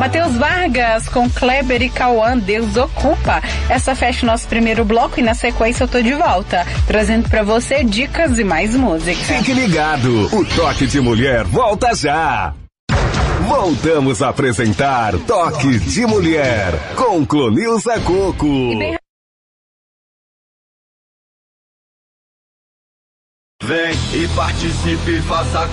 Matheus Vargas com Kleber e Cauã, Deus Ocupa. Essa fecha o nosso primeiro bloco e na sequência eu tô de volta, trazendo pra você dicas e mais música. Fique ligado, o Toque de Mulher volta já. Voltamos a apresentar Toque de Mulher com Clonilza Coco. Vem e participe, faça